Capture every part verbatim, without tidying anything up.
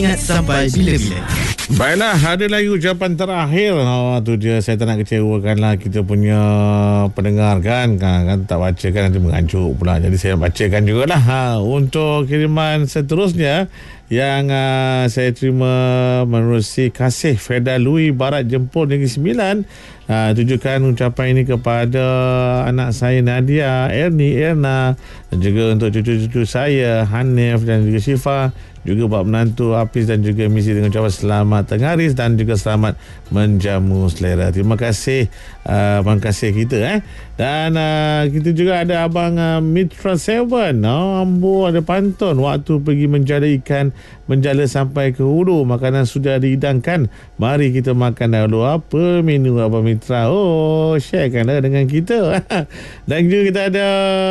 ingat sampai bila-bila. Baiklah, ada lagi ucapan terakhir. Oh, tu dia, saya tak nak kecewakan lah kita punya pendengar kan. Kan, kan tak baca kan nanti menganjuk pula. Jadi saya bacakan jugalah. Ha, untuk kiriman seterusnya yang uh, saya terima menerusi Kasih Feda Lui Barat Jempol Negeri Sembilan. Uh, tujukan ucapan ini kepada anak saya Nadia, Erni, Erna, dan juga untuk cucu-cucu saya Hanif dan juga Syifa, juga buat menantu Hafiz dan juga Misi dengan ucapan selamat tengah hari dan juga selamat menjamu selera. Terima kasih uh, abang kasih kita eh. Dan uh, kita juga ada abang uh, Mitra Seven. Oh, ambo ada pantun waktu pergi menjala ikan, menjala sampai ke hulu, makanan sudah dihidangkan. Mari kita makan dahulu. Apa menu abang Mitra? Oh, sharekanlah dengan kita. Dan juga kita ada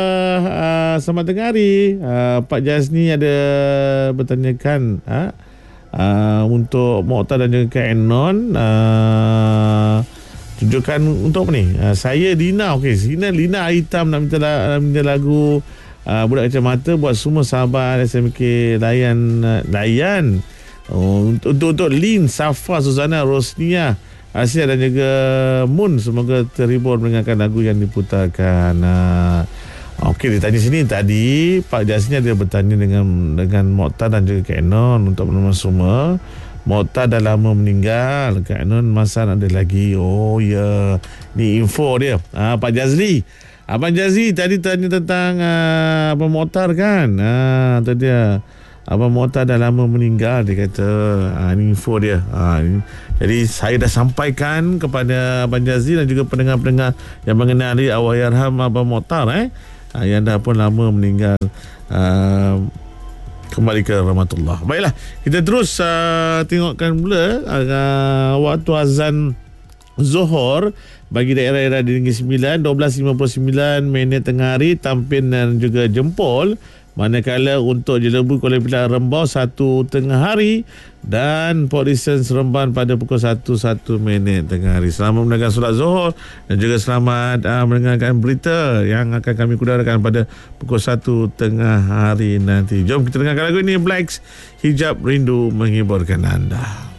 uh, selamat tengah hari. Uh, Pak Jazni ada bertanyakan ha? uh, untuk Mokhtar dan juga Kak Enon. Uh, tunjukkan untuk apa ni? Uh, saya Dina. Okey, Sina Lina Hitam nak minta, nak minta lagu uh, Budak Kacamata buat semua sahabat S M K Layan uh, Layan. Oh, untuk, untuk untuk Lin, Safa, Suzana, Rosnia, Asia dan juga Mun, semoga terhibur mendengarkan lagu yang diputarkan. Uh, Okey, dia tanya sini tadi Pak Jasni ada bertanya dengan dengan Mokhtar dan juga Kak Enon untuk menemani semua. Mokhtar dah lama meninggal, Kak Enon masa ada lagi. Oh ya, yeah. Ni info dia. Ah, Pak Jazli. Abang Jazli tadi tanya tentang uh, Abang Mokhtar kan. Ah, tu dia. Abang Mokhtar dah lama meninggal, dia kata. Ah, ni info dia. Ah, ni. Jadi saya dah sampaikan kepada Abang Jazli dan juga pendengar-pendengar yang mengenali Allahyarham Abang Mokhtar eh. Ha, yang dah pun lama meninggal. uh, Kembali ke rahmatullah. Baiklah, kita terus uh, tengokkan pula uh, waktu azan Zuhur bagi daerah-daerah di Negeri Sembilan, dua belas lima puluh sembilan minit tengah hari, Tampin dan juga Jempol. Manakala untuk Jelebu, Kuala Pilar, Rembau satu tengah hari, dan Port Dickson, Seremban pada pukul satu satu minit tengah hari. Selamat mendengarkan solat Zuhur dan juga selamat uh, mendengarkan berita yang akan kami kudarkan pada pukul satu tengah hari nanti. Jom kita dengarkan lagu ini, Blacks, Hijab Rindu, menghiburkan anda.